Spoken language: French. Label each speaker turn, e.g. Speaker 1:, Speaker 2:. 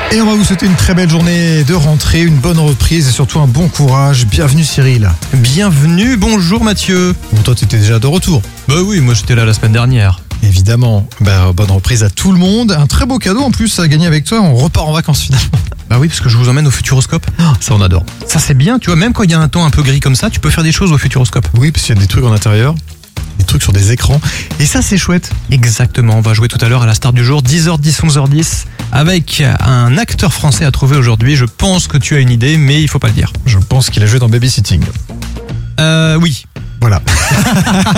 Speaker 1: Et on va vous souhaiter une très belle journée de rentrée, une bonne reprise et surtout un bon courage. Bienvenue Cyril.
Speaker 2: Bienvenue, bonjour Mathieu.
Speaker 1: Bon, toi t'étais déjà de retour.
Speaker 2: Bah oui, moi j'étais là la semaine dernière.
Speaker 1: Évidemment, bonne reprise à tout le monde. Un très beau cadeau en plus à gagner avec toi. On repart en vacances finalement.
Speaker 2: Bah oui, parce que je vous emmène au Futuroscope.
Speaker 1: Ça on adore.
Speaker 2: Ça c'est bien, tu vois, même quand il y a un temps un peu gris comme ça, tu peux faire des choses au Futuroscope.
Speaker 1: Oui, parce qu'il y a des trucs en intérieur, des trucs sur des écrans. Et ça c'est chouette.
Speaker 2: Exactement, on va jouer tout à l'heure à la start du jour, 10h10, 11h10, avec un acteur français à trouver aujourd'hui. Je pense que tu as une idée, mais il faut pas le dire.
Speaker 1: Je pense qu'il a joué dans Babysitting.
Speaker 2: Oui.
Speaker 1: Voilà.